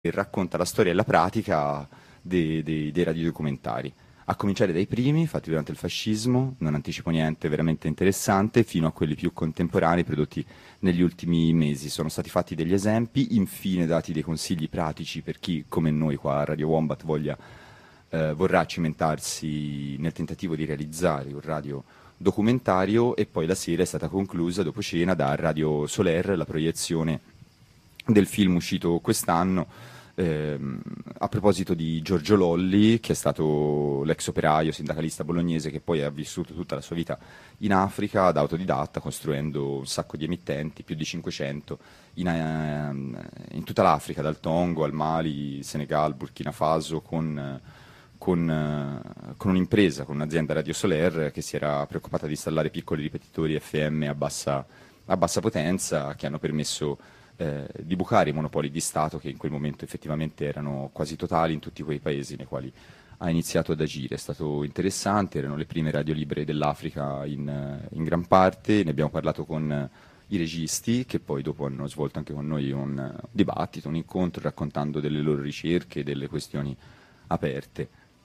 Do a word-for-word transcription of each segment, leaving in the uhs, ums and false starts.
e racconta la storia e la pratica dei, dei, dei radiodocumentari. A cominciare dai primi, fatti durante il fascismo, non anticipo niente, veramente interessante, fino a quelli più contemporanei prodotti negli ultimi mesi. Sono stati fatti degli esempi, infine dati dei consigli pratici per chi, come noi qua a Radio Wombat, voglia, eh, vorrà cimentarsi nel tentativo di realizzare un radio documentario, e poi la sera è stata conclusa dopo cena da Radio Soler la proiezione del film uscito quest'anno. Ehm, a proposito di Giorgio Lolli, che è stato l'ex operaio sindacalista bolognese che poi ha vissuto tutta la sua vita in Africa da autodidatta, costruendo un sacco di emittenti, più di cinquecento, in, ehm, in tutta l'Africa, dal Togo al Mali, Senegal, Burkina Faso, con, con, eh, con un'impresa, con un'azienda Radio Soler che si era preoccupata di installare piccoli ripetitori F M a bassa, a bassa potenza, che hanno permesso Eh, di bucare i monopoli di Stato che in quel momento effettivamente erano quasi totali in tutti quei paesi nei quali ha iniziato ad agire. È stato interessante, erano le prime radio libere dell'Africa in, in gran parte, ne abbiamo parlato con i registi che poi dopo hanno svolto anche con noi un dibattito, un incontro raccontando delle loro ricerche, delle questioni aperte.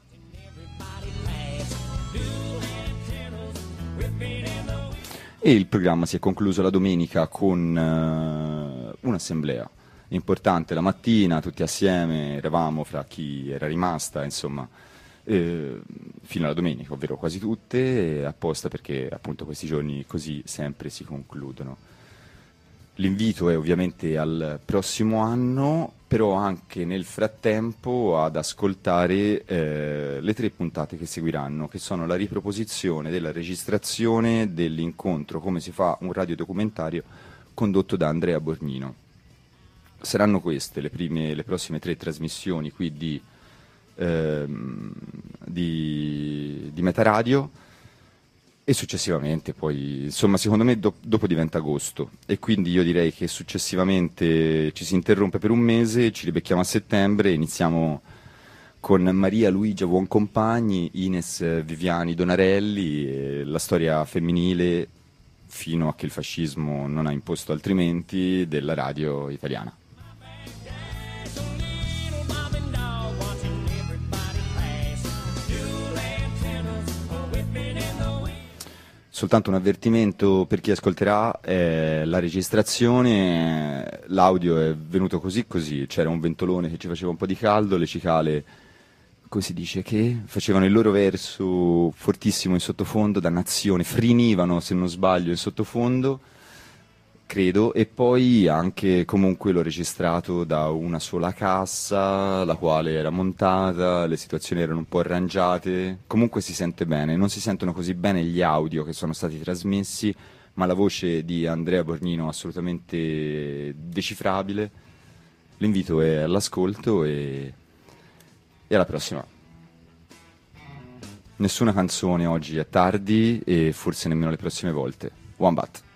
E il programma si è concluso la domenica con uh, un'assemblea importante la mattina, tutti assieme, eravamo fra chi era rimasta, insomma, eh, fino alla domenica, ovvero quasi tutte, apposta perché appunto questi giorni così sempre si concludono. L'invito è ovviamente al prossimo anno, però anche nel frattempo ad ascoltare eh, le tre puntate che seguiranno, che sono la riproposizione della registrazione dell'incontro Come si fa un radiodocumentario condotto da Andrea Borgnino. Saranno queste le, prime, le prossime tre trasmissioni qui di, ehm, di, di Metaradio. E successivamente poi, insomma, secondo me do- dopo diventa agosto, e quindi io direi che successivamente ci si interrompe per un mese, ci ribecchiamo a settembre, iniziamo con Maria Luigia Buoncompagni, Ines Viviani Donarelli, e la storia femminile, fino a che il fascismo non ha imposto altrimenti, della radio italiana. Soltanto un avvertimento per chi ascolterà, eh, la registrazione, l'audio è venuto così così, c'era un ventolone che ci faceva un po' di caldo, le cicale, come si dice, che facevano il loro verso fortissimo in sottofondo, dannazione, frinivano se non sbaglio in sottofondo, credo, e poi anche comunque l'ho registrato da una sola cassa, la quale era montata, le situazioni erano un po' arrangiate, comunque si sente bene, non si sentono così bene gli audio che sono stati trasmessi, ma la voce di Andrea Borgnino assolutamente decifrabile. L'invito è all'ascolto e, e alla prossima. Nessuna canzone oggi, è tardi e forse nemmeno le prossime volte. Wombat.